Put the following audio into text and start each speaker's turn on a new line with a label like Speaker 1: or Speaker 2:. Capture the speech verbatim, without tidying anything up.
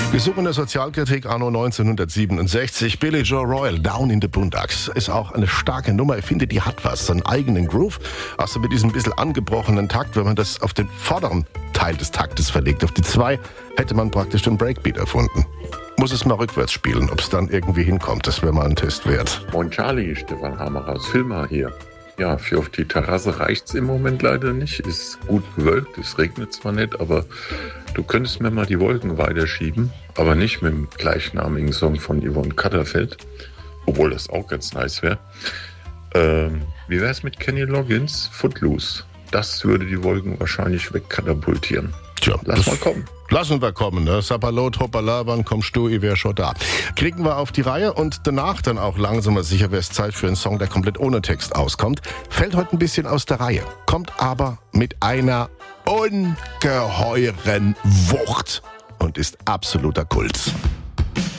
Speaker 1: Gesungene Sozialkritik anno neunzehnhundertsiebenundsechzig. Billy Joe Royal, Down in the Boondocks, ist auch eine starke Nummer. Ich finde, die hat was, seinen eigenen Groove. Auch so mit diesem bisschen angebrochenen Takt, wenn man das auf den vorderen Teil des Taktes verlegt. Auf die zwei hätte man praktisch den Breakbeat erfunden. Muss es mal rückwärts spielen, ob es dann irgendwie hinkommt. Das wäre mal ein Test wert.
Speaker 2: Moin Charlie, Stefan Hammer aus Filma hier. Ja, für auf die Terrasse reicht's im Moment leider nicht. Ist gut bewölkt, es regnet zwar nicht, aber du könntest mir mal die Wolken weiterschieben, aber nicht mit dem gleichnamigen Song von Yvonne Katterfeld, obwohl das auch ganz nice wäre. Ähm, wie wär's mit Kenny Loggins, Footloose? Das würde die Wolken wahrscheinlich wegkatapultieren.
Speaker 1: Tja,
Speaker 2: lass mal kommen.
Speaker 1: Lassen wir kommen, ne? Sapperlot, hoppala, wann kommst du, ich wär schon da. Kriegen wir auf die Reihe und danach dann auch langsam mal sicher, wäre es Zeit für einen Song, der komplett ohne Text auskommt. Fällt heute ein bisschen aus der Reihe, kommt aber mit einer ungeheuren Wucht und ist absoluter Kult.